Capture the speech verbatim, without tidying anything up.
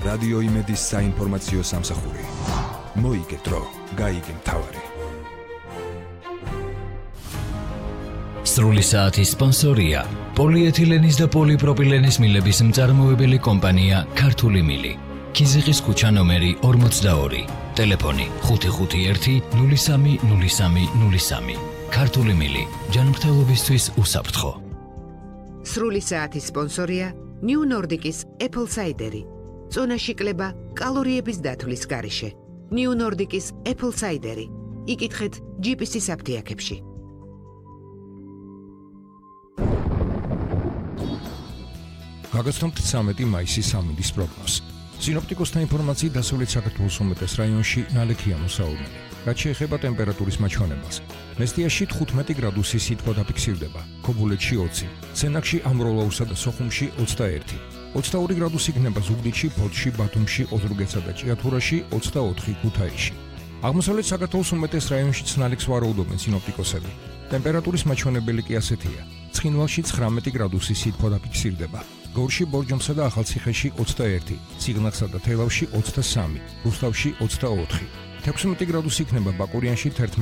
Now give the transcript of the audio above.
რადიო იმედის საინფორმაციო სამსახური. მოიგე დრო, გაიგე მთავარი. სრული საათის სპონსორია პოლიეთილენის და პოლიპროპილენის მილების მწარმოებელი კომპანია ქართული მილი. ქიზიყის ქუჩა ნომერი ორმოცდაორი. ტელეფონი ხუთი ხუთი ერთი ნული სამი ნული სამი ნული სამი. ქართული მილი ჯანმრთელობისთვის უსაფრთხო. სრული საათის სპონსორია New Nordic-ის Apple Cider-ი. წონაში კლება კალორიების დათვლის გარეშე. New Nordic-ის Apple Cider-ი. იკითხეთ ჯი პი სი-ის აფთიაქებში. გაგაცნობთ ცამეტი მაისის სამინდის პროგნოზს. სინოპტიკოსთა ინფორმაციით დასავლეთ საქართველოს უმეტეს რაიონში ნალექია მოსაუბრებელი. რაც შეეხება ტემპერატურის მაჩვენებელს. მესტიაში თხუთმეტი გრადუსი სითბო დაფიქსირდება, ქობულეთში ოცი, სენაკში, ამროლაურსა და სოხუმში ოცდაერთი, ოცდაორი გრადუსი იქნება ზუგდიდში, ფოთში, ბათუმში, ოზურგეთსა და ჭიათურაში, ოცდაოთხი ქუთაისში. აღმოსავლეთ საქართველოს უმეტეს რაიონშიც ნალექს ვარაუდობენ სინოპტიკოსები. ტემპერატურის მაჩვენებელი კი ასეთია: ცხინვალში ცხრამეტი გრადუსი სითბო დაფიქსირდება, გორში, ბორჯომსა და ახალციხეში ოცდაერთი, სიღნაღსა და თელავში ოცდასამი, რუსთავში ოცდაოთხი, თექვსმეტი გრადუსი იქნება ბაკურიანში, თერთმეტი